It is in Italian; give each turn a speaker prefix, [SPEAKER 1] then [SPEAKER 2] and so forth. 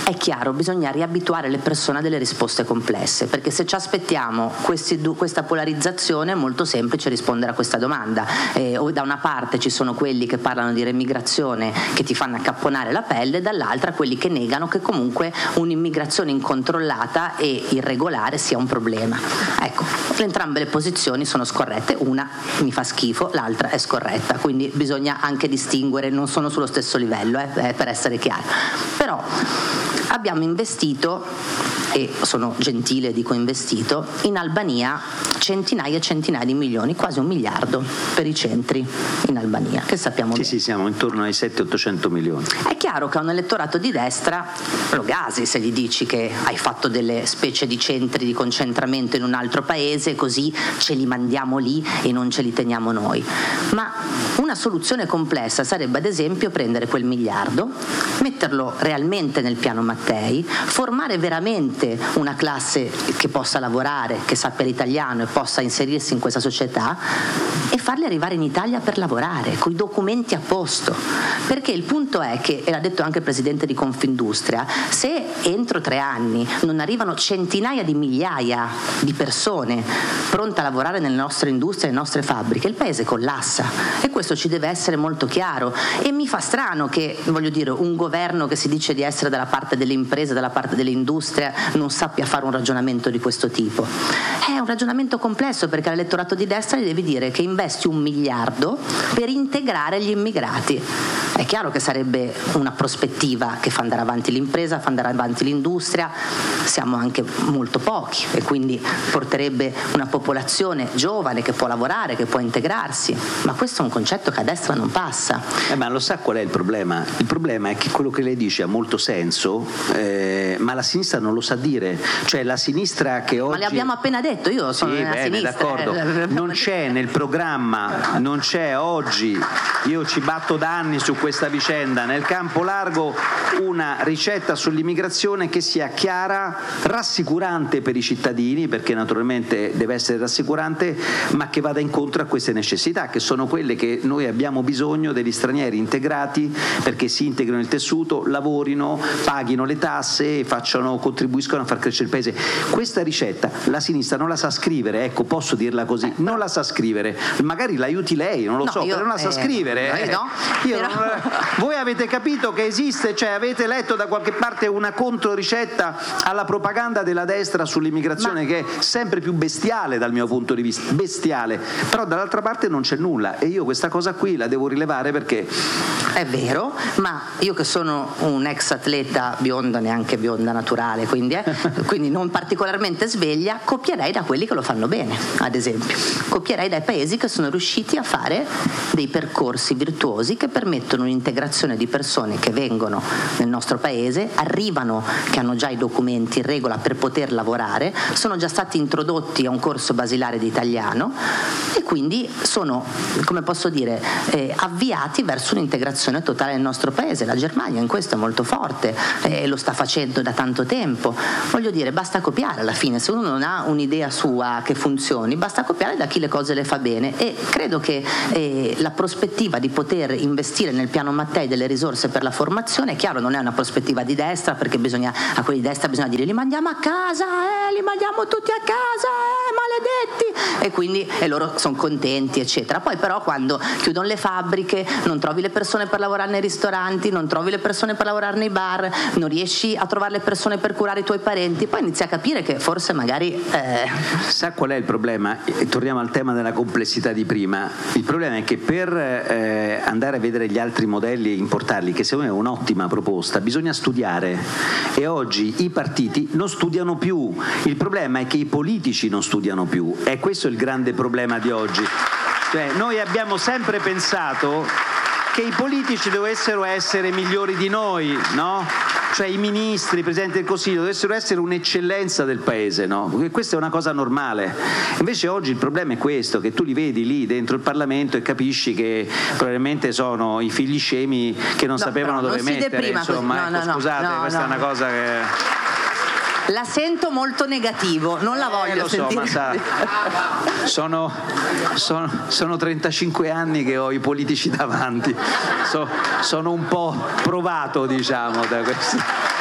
[SPEAKER 1] è chiaro, bisogna riabituare le persone a delle risposte complesse, perché se ci aspettiamo questa polarizzazione è molto semplice rispondere a questa domanda. O da una parte ci sono quelli che parlano di remigrazione che ti fanno accapponare la pelle, dall'altra quelli che negano che comunque un'immigrazione incontrollata e irregolare sia un problema. Ecco, entrambe le posizioni sono scorrette, una mi fa schifo, l'altra è scorretta, quindi bisogna anche distinguere, non sono sullo stesso livello, per essere chiaro. Però abbiamo investito, e sono gentile dico investito, in Albania centinaia e centinaia di milioni, quasi 1 miliardo per i centri in Albania, che sappiamo bene.
[SPEAKER 2] Sì, siamo intorno ai 700-800 milioni.
[SPEAKER 1] È chiaro che a un elettorato di destra lo gasi se gli dici che hai fatto delle specie di centri di concentramento in un altro paese, così ce li mandiamo lì e non ce li teniamo noi. Ma una soluzione complessa sarebbe ad esempio prendere quel miliardo, metterlo realmente nel piano Mattei, formare veramente una classe che possa lavorare, che sappia l'italiano e possa inserirsi in questa società, e farli arrivare in Italia per lavorare, coi documenti a posto. Perché il punto è che, e l'ha detto anche il presidente di Confindustria, se entro 3 anni non arrivano centinaia di migliaia di persone pronte a lavorare nelle nostre industrie, nelle nostre fabbriche, il paese collassa, e questo ci deve essere molto chiaro. E mi fa strano che, voglio dire, un governo che si dice di essere dalla parte delle imprese, dalla parte dell'industria, non sappia fare un ragionamento di questo tipo. È un ragionamento complesso, perché all'elettorato di destra gli devi dire che investi 1 miliardo per integrare gli immigrati. È chiaro che sarebbe una prospettiva che fa andare avanti l'impresa, fa andare avanti l'industria, siamo anche molto pochi e quindi porterebbe una popolazione giovane che può lavorare, che può integrarsi, ma questo è un concetto che a destra non passa.
[SPEAKER 2] Ma lo sa qual è il problema? Il problema è che quello che lei dice ha molto senso, ma la sinistra non lo sa dire, cioè la sinistra che oggi...
[SPEAKER 1] Ma le abbiamo appena detto, io sono nella sinistra.
[SPEAKER 2] D'accordo. Non c'è nel programma, non c'è oggi, io ci batto da anni su questa vicenda, nel campo largo una ricetta sull'immigrazione che sia chiara, rassicurante per i cittadini, perché naturalmente deve essere rassicurante, ma che vada incontro a queste necessità, che sono quelle che noi abbiamo bisogno degli stranieri integrati, perché si integrino nel tessuto, lavorino, paghino le tasse, contribuiscono a far crescere il paese. Questa ricetta la sinistra non la sa scrivere, ecco, posso dirla così, non la sa scrivere, magari l'aiuti lei, non lo so, però non la sa scrivere. Voi avete capito che esiste, cioè avete letto da qualche parte una controricetta alla propaganda della destra sull'immigrazione, che è sempre più bestiale dal mio punto di vista, bestiale, però dall'altra parte non c'è nulla, e io questa cosa qui la devo rilevare, perché
[SPEAKER 1] è vero, ma io che sono un ex atleta bionda, neanche bionda naturale, quindi non particolarmente sveglia, copierei da quelli che lo fanno bene, ad esempio. Copierei dai paesi che sono riusciti a fare dei percorsi virtuosi che permettono un'integrazione di persone che vengono nel nostro paese, arrivano che hanno già i documenti in regola per poter lavorare, sono già stati introdotti a un corso basilare di italiano e quindi sono, come posso dire, avviati verso un'integrazione totale nel nostro paese. La Germania in questo è molto forte, lo sta facendo da tanto tempo. Voglio dire, basta copiare alla fine, se uno non ha un'idea sua che funzioni, basta copiare da chi le cose le fa bene, e credo che la prospettiva di poter investire nel piano Mattei delle risorse per la formazione, è chiaro, non è una prospettiva di destra, perché a quelli di destra bisogna dire li mandiamo a casa, li mandiamo tutti a casa, maledetti, e quindi loro sono contenti eccetera. Poi però quando chiudono le fabbriche, non trovi le persone per lavorare nei ristoranti, non trovi le persone per lavorare nei bar, non riesci a trovare le persone per curare i tuoi parenti, poi inizi a capire che forse magari
[SPEAKER 2] Sa qual è il problema? Torniamo al tema della complessità di prima. Il problema è che per andare a vedere gli altri modelli e importarli, che secondo me è un'ottima proposta, bisogna studiare, e oggi i partiti non studiano più. Il problema è che i politici non studiano più, e questo è il grande problema di oggi. Cioè, noi abbiamo sempre pensato che i politici dovessero essere migliori di noi, no? Cioè i ministri, i presidenti del Consiglio dovessero essere un'eccellenza del paese, no? Perché questa è una cosa normale. Invece oggi il problema è questo, che tu li vedi lì dentro il Parlamento e capisci che probabilmente sono i figli scemi che non sapevano dove mettere, insomma, scusate, questa è una cosa che...
[SPEAKER 1] La sento molto negativo, non la voglio sentire.
[SPEAKER 2] Ma sono 35 anni che ho i politici davanti, sono un po' provato, diciamo, da questo.